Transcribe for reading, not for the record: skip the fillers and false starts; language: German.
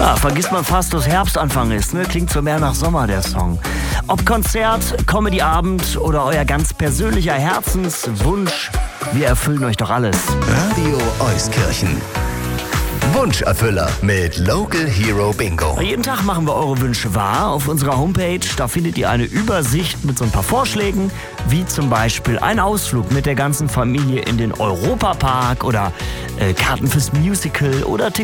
Ja, vergisst man fast, dass Herbstanfang ist, ne? Klingt so mehr nach Sommer, der Song. Ob Konzert, Comedy-Abend oder euer ganz persönlicher Herzenswunsch, wir erfüllen euch doch alles. Radio Euskirchen. Wunscherfüller mit Local Hero Bingo. Jeden Tag machen wir eure Wünsche wahr auf unserer Homepage. Da findet ihr eine Übersicht mit so ein paar Vorschlägen, wie zum Beispiel ein Ausflug mit der ganzen Familie in den Europapark oder Karten fürs Musical oder